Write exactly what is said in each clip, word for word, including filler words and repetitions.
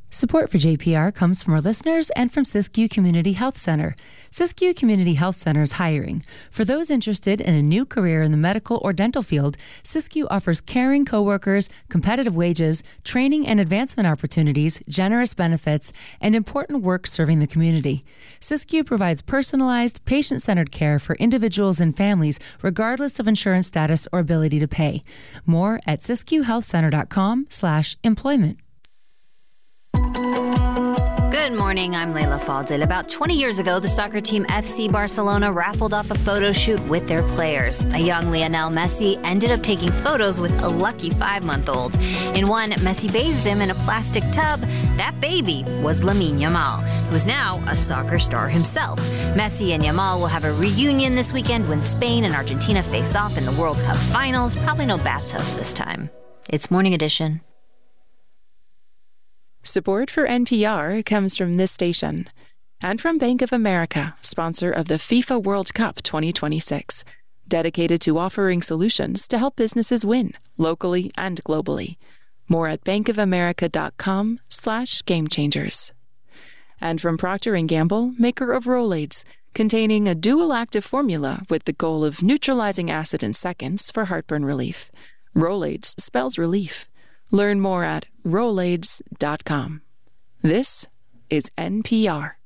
Support for J P R comes from our listeners and from Siskiyou Community Health Center. Siskiyou Community Health Center is hiring. For those interested in a new career in the medical or dental field, Siskiyou offers caring coworkers, competitive wages, training and advancement opportunities, generous benefits, and important work serving the community. Siskiyou provides personalized, patient-centered care for individuals and families regardless of insurance status or ability to pay. More at siskiyou health center dot com slash employment. Good morning, I'm Layla Faldil. About twenty years ago, the soccer team F C Barcelona raffled off a photo shoot with their players. A young Lionel Messi ended up taking photos with a lucky five-month-old. In one, Messi bathes him in a plastic tub. That baby was Lamine Yamal, who's now a soccer star himself. Messi and Yamal will have a reunion this weekend when Spain and Argentina face off in the World Cup finals. Probably no bathtubs this time. It's Morning Edition. Support for N P R comes from this station and from Bank of America, sponsor of the FIFA World Cup twenty twenty-six, dedicated to offering solutions to help businesses win locally and globally. More at bankofamerica.com slash game changers. And from Procter and Gamble, maker of Rolaids, containing a dual active formula with the goal of neutralizing acid in seconds for heartburn relief. Rolaids spells relief. Learn more at rolaids dot com. This is N P R.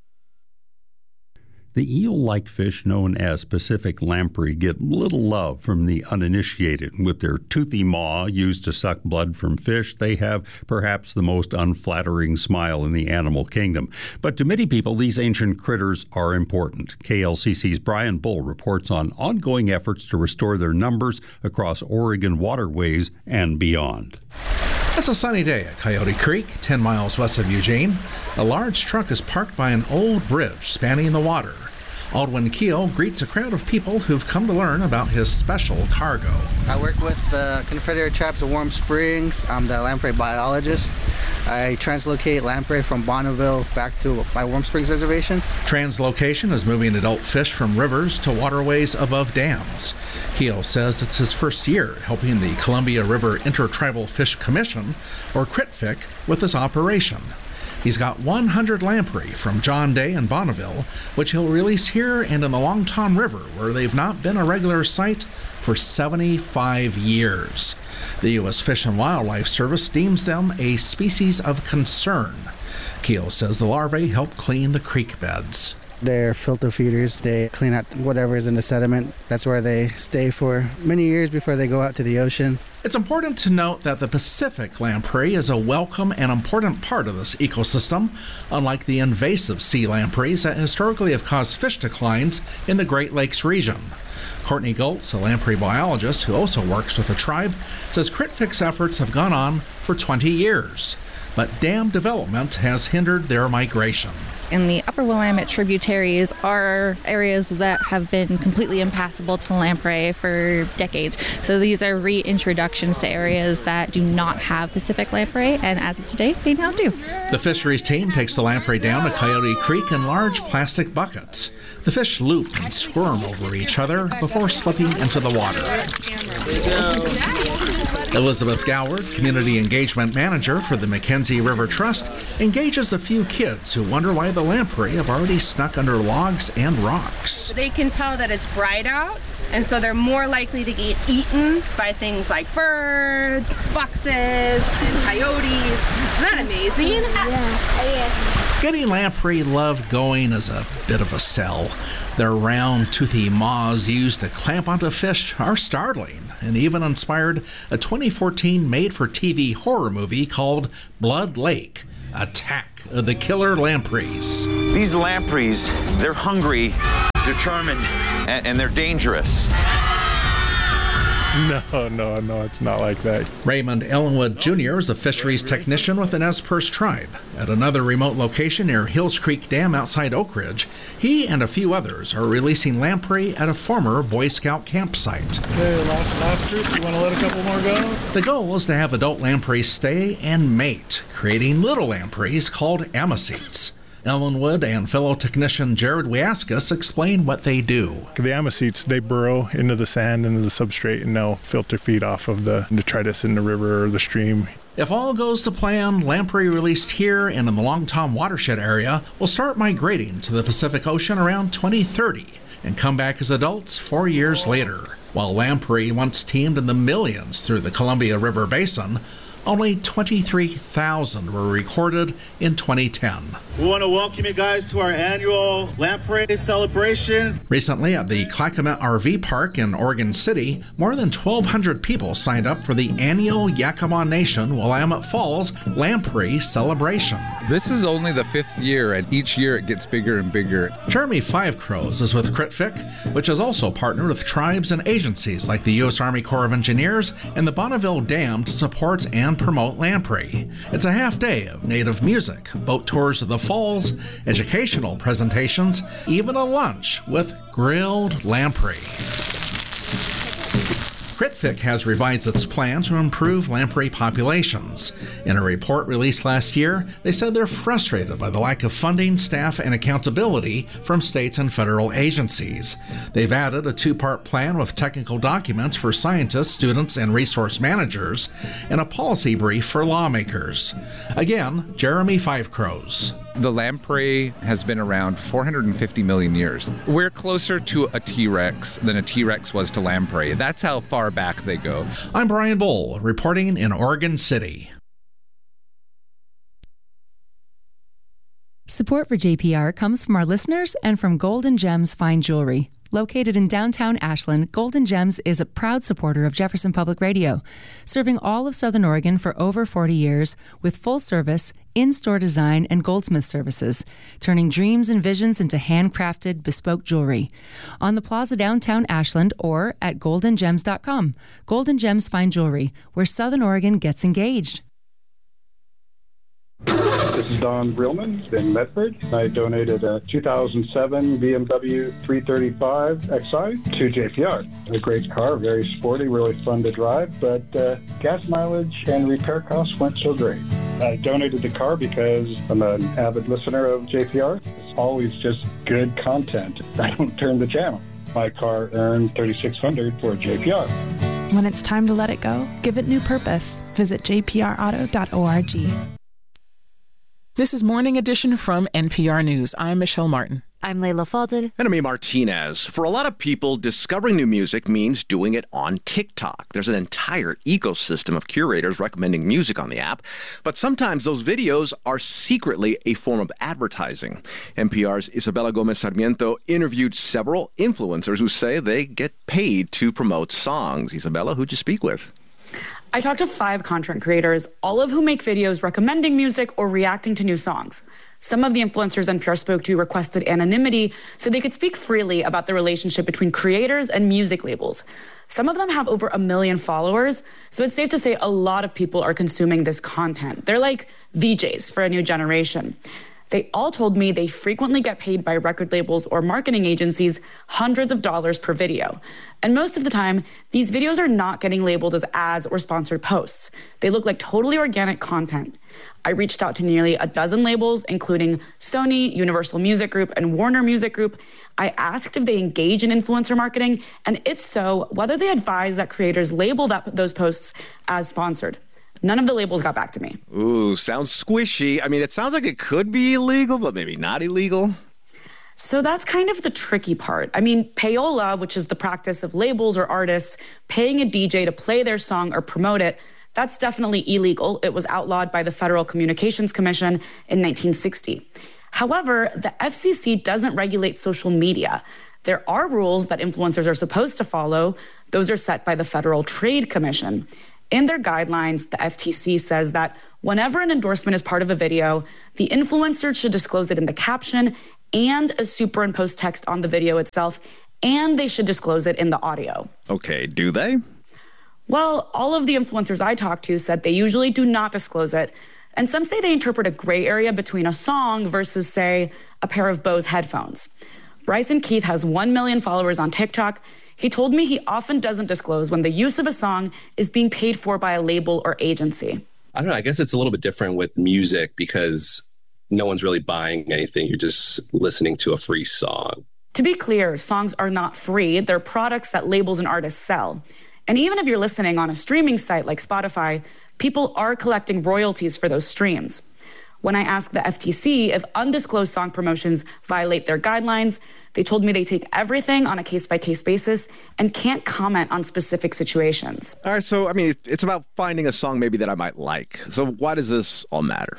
The eel-like fish known as Pacific lamprey get little love from the uninitiated. With their toothy maw used to suck blood from fish, they have perhaps the most unflattering smile in the animal kingdom. But to many people, these ancient critters are important. K L C C's Brian Bull reports on ongoing efforts to restore their numbers across Oregon waterways and beyond. It's a sunny day at Coyote Creek, ten miles west of Eugene. A large truck is parked by an old bridge spanning the water. Aldwin Keel greets a crowd of people who've come to learn about his special cargo. I work with the Confederate Tribes of Warm Springs. I'm the lamprey biologist. I translocate lamprey from Bonneville back to my Warm Springs reservation. Translocation is moving adult fish from rivers to waterways above dams. Keel says it's his first year helping the Columbia River Intertribal Fish Commission, or C R I T F I C, with this operation. He's got one hundred lamprey from John Day and Bonneville, which he'll release here and in the Long Tom River, where they've not been a regular sight for seventy-five years. The U S Fish and Wildlife Service deems them a species of concern. Keel says the larvae help clean the creek beds. They're filter feeders. They clean out whatever is in the sediment. That's where they stay for many years before they go out to the ocean. It's important to note that the Pacific lamprey is a welcome and important part of this ecosystem, unlike the invasive sea lampreys that historically have caused fish declines in the Great Lakes region. Courtney Goltz, a lamprey biologist who also works with the tribe, says C R I T F I C's efforts have gone on for twenty years, but dam development has hindered their migration. In the upper Willamette tributaries are areas that have been completely impassable to lamprey for decades. So these are reintroductions to areas that do not have Pacific lamprey, and as of today, they now do. The fisheries team takes the lamprey down to Coyote Creek in large plastic buckets. The fish loop and squirm over each other before slipping into the water. Elizabeth Goward, Community Engagement Manager for the Mackenzie River Trust, engages a few kids who wonder why the lamprey have already snuck under logs and rocks. They can tell that it's bright out, and so they're more likely to get eaten by things like birds, foxes, and coyotes. Isn't that amazing? Yeah. Getting lamprey love going is a bit of a sell. Their round, toothy maws used to clamp onto fish are startling, and even inspired a twenty fourteen made-for-T V horror movie called Blood Lake: Attack of the Killer Lampreys. These lampreys, they're hungry, determined, and, and they're dangerous. No, no, no, it's not like that. Raymond Ellenwood Junior is a fisheries technician with the Nez Perce tribe. At another remote location near Hills Creek Dam outside Oak Ridge, he and a few others are releasing lamprey at a former Boy Scout campsite. Okay, last, last group, you want to let a couple more go? The goal is to have adult lampreys stay and mate, creating little lampreys called amicetes. Ellenwood and fellow technician Jared Wiaskas explain what they do. The amicetes, they burrow into the sand, into the substrate, and they'll filter feed off of the detritus in the river or the stream. If all goes to plan, lamprey released here and in the Long Tom watershed area will start migrating to the Pacific Ocean around twenty thirty and come back as adults four years later. While lamprey once teemed in the millions through the Columbia River Basin, only twenty-three thousand were recorded in twenty ten. We want to welcome you guys to our annual lamprey celebration. Recently at the Clackamas R V Park in Oregon City, more than twelve hundred people signed up for the annual Yakima Nation Willamette Falls Lamprey Celebration. This is only the fifth year, and each year it gets bigger and bigger. Jeremy Five Crows is with CritFic, which has also partnered with tribes and agencies like the U S Army Corps of Engineers and the Bonneville Dam to support and promote lamprey. It's a half day of native music, boat tours of the falls, educational presentations, even a lunch with grilled lamprey. CritFic has revised its plan to improve lamprey populations. In a report released last year, they said they're frustrated by the lack of funding, staff, and accountability from states and federal agencies. They've added a two-part plan with technical documents for scientists, students, and resource managers, and a policy brief for lawmakers. Again, Jeremy Five Crows. The lamprey has been around four hundred fifty million years. We're closer to a T-Rex than a T-Rex was to lamprey. That's how far back they go. I'm Brian Bull, reporting in Oregon City. Support for J P R comes from our listeners and from Golden Gems Fine Jewelry. Located in downtown Ashland, Golden Gems is a proud supporter of Jefferson Public Radio, serving all of Southern Oregon for over forty years with full service, in-store design, and goldsmith services, turning dreams and visions into handcrafted, bespoke jewelry. On the plaza downtown Ashland or at golden gems dot com. Golden Gems Fine Jewelry, where Southern Oregon gets engaged. This is Don Brillman in Medford. I donated a two thousand seven B M W three thirty-five X I to J P R. A great car, very sporty, really fun to drive, but uh, gas mileage and repair costs weren't so great. I donated the car because I'm an avid listener of J P R. It's always just good content. I don't turn the channel. My car earned thirty-six hundred dollars for J P R. When it's time to let it go, give it new purpose. Visit j p r auto dot org. This is Morning Edition from N P R News. I'm Michelle Martin. I'm Layla Falded. And I'm A. Martinez. For a lot of people, discovering new music means doing it on TikTok. There's an entire ecosystem of curators recommending music on the app, but sometimes those videos are secretly a form of advertising. N P R's Isabella Gomez Sarmiento interviewed several influencers who say they get paid to promote songs. Isabella, who'd you speak with? I talked to five content creators, all of whom make videos recommending music or reacting to new songs. Some of the influencers N P R spoke to requested anonymity so they could speak freely about the relationship between creators and music labels. Some of them have over a million followers, so it's safe to say a lot of people are consuming this content. They're like V Js for a new generation. They all told me they frequently get paid by record labels or marketing agencies hundreds of dollars per video. And most of the time, these videos are not getting labeled as ads or sponsored posts. They look like totally organic content. I reached out to nearly a dozen labels, including Sony, Universal Music Group, and Warner Music Group. I asked if they engage in influencer marketing, and if so, whether they advise that creators label that, those posts as sponsored. None of the labels got back to me. Ooh, sounds squishy. I mean, it sounds like it could be illegal, but maybe not illegal. So that's kind of the tricky part. I mean, payola, which is the practice of labels or artists paying a D J to play their song or promote it, that's definitely illegal. It was outlawed by the Federal Communications Commission in nineteen sixty. However, the F C C doesn't regulate social media. There are rules that influencers are supposed to follow. Those are set by the Federal Trade Commission. In their guidelines, the F T C says that whenever an endorsement is part of a video, the influencer should disclose it in the caption and a superimposed text on the video itself, and they should disclose it in the audio. Okay, do they? Well, all of the influencers I talked to said they usually do not disclose it, and some say they interpret a gray area between a song versus, say, a pair of Bose headphones. Bryson Keith has one million followers on TikTok. He told me he often doesn't disclose when the use of a song is being paid for by a label or agency. I don't know. I guess it's a little bit different with music because no one's really buying anything. You're just listening to a free song. To be clear, songs are not free. They're products that labels and artists sell. And even if you're listening on a streaming site like Spotify, people are collecting royalties for those streams. When I asked the F T C if undisclosed song promotions violate their guidelines, they told me they take everything on a case-by-case basis and can't comment on specific situations. All right, so, I mean, it's about finding a song maybe that I might like. So why does this all matter?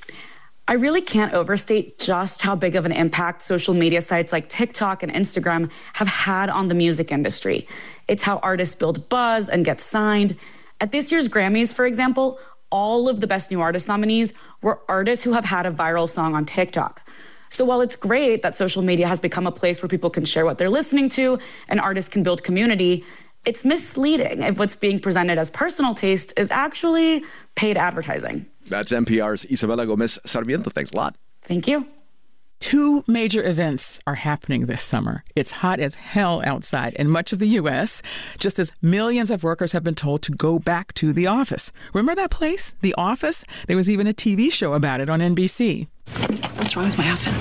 I really can't overstate just how big of an impact social media sites like TikTok and Instagram have had on the music industry. It's how artists build buzz and get signed. At this year's Grammys, for example, all of the Best New Artist nominees were artists who have had a viral song on TikTok. So while it's great that social media has become a place where people can share what they're listening to and artists can build community, it's misleading if what's being presented as personal taste is actually paid advertising. That's N P R's Isabela Gomez Sarmiento. Thanks a lot. Thank you. Two major events are happening this summer. It's hot as hell outside in much of the U S, just as millions of workers have been told to go back to the office. Remember that place, The Office? There was even a T V show about it on N B C. What's wrong with my outfit?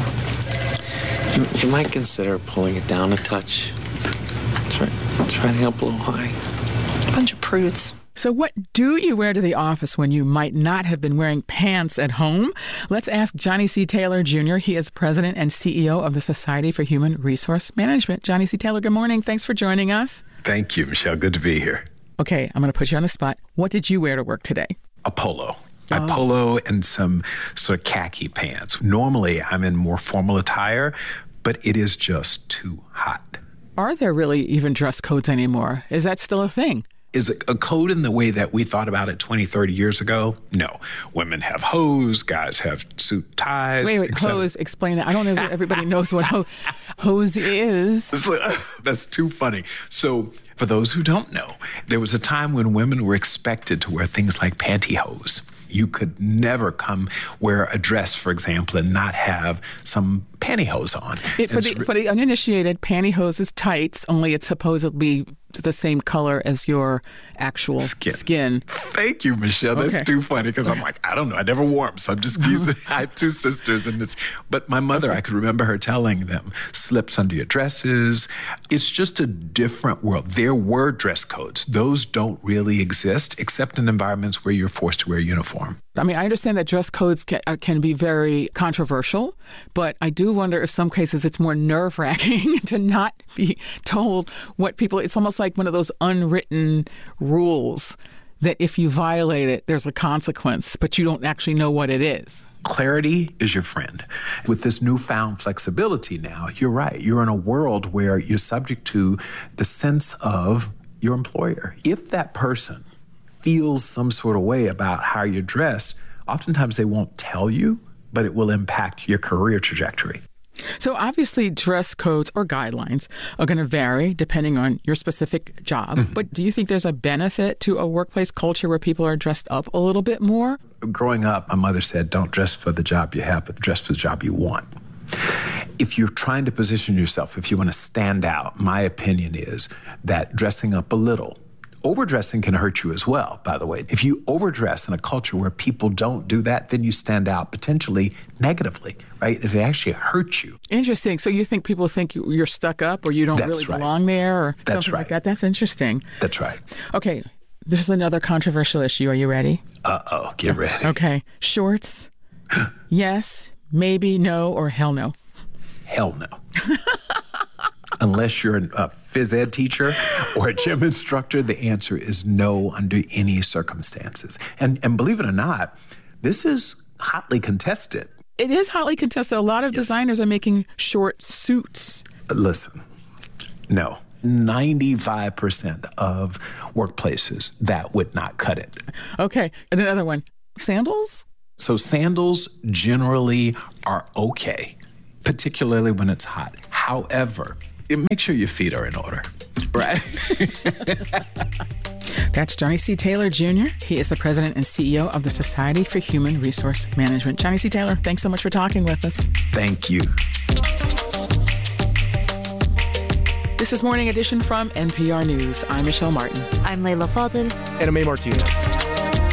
You, you might consider pulling it down a touch. Try, trying up a little high. Bunch of prudes. So what do you wear to the office when you might not have been wearing pants at home? Let's ask Johnny C. Taylor, Junior He is president and C E O of the Society for Human Resource Management. Johnny C. Taylor, good morning. Thanks for joining us. Thank you, Michelle. Good to be here. Okay, I'm going to put you on the spot. What did you wear to work today? A polo. A Oh. polo and some sort of khaki pants. Normally, I'm in more formal attire, but it is just too hot. Are there really even dress codes anymore? Is that still a thing? Is it a code in the way that we thought about it twenty, thirty years ago? No. Women have hose, guys have suit ties. Wait, wait, et cetera. hose, explain that. I don't know if everybody knows what ho- hose is. That's too funny. So for those who don't know, there was a time when women were expected to wear things like pantyhose. You could never come wear a dress, for example, and not have some pantyhose on. It, for, the, for the uninitiated, pantyhose is tights, only it's supposedly the same color as your actual skin. skin. Thank you, Michelle. That's Okay. too funny because I'm like, I don't know. I never wore them, so I'm just using I have two sisters in this. But my mother, I could remember her telling them, slips under your dresses. It's just a different world. There were dress codes. Those don't really exist except in environments where you're forced to wear a uniform. I mean, I understand that dress codes can, uh, can be very controversial, but I do wonder if some cases it's more nerve-wracking to not be told what people, it's almost like one of those unwritten rules that if you violate it, there's a consequence, but you don't actually know what it is. Clarity is your friend. With this newfound flexibility now, you're right. You're in a world where you're subject to the sense of your employer. If that person feels some sort of way about how you're dressed, oftentimes they won't tell you, but it will impact your career trajectory. So obviously dress codes or guidelines are going to vary depending on your specific job. Mm-hmm. But do you think there's a benefit to a workplace culture where people are dressed up a little bit more? Growing up, my mother said, don't dress for the job you have, but dress for the job you want. If you're trying to position yourself, if you want to stand out, my opinion is that dressing up a little, overdressing can hurt you as well, by the way. If you overdress in a culture where people don't do that, then you stand out potentially negatively, right? If it actually hurts you. Interesting. So you think people think you're stuck up or you don't That's really right. belong there or That's something right. like that? That's interesting. That's right. Okay. This is another controversial issue. Are you ready? Uh-oh. Get ready. Okay. Shorts. Yes, maybe, no, or hell no? Hell no. Unless you're a phys ed teacher or a gym instructor, the answer is no under any circumstances. And and believe it or not, this is hotly contested. It is hotly contested. A lot of yes. designers are making short suits. Listen, no. ninety-five percent of workplaces, that would not cut it. Okay. And another one. Sandals? So sandals generally are okay, particularly when it's hot. However, make sure your feet are in order, right? That's Johnny C. Taylor, Junior He is the president and C E O of the Society for Human Resource Management. Johnny C. Taylor, thanks so much for talking with us. Thank you. This is Morning Edition from N P R News. I'm Michelle Martin. I'm Layla Faldin. And I'm A. Martinez.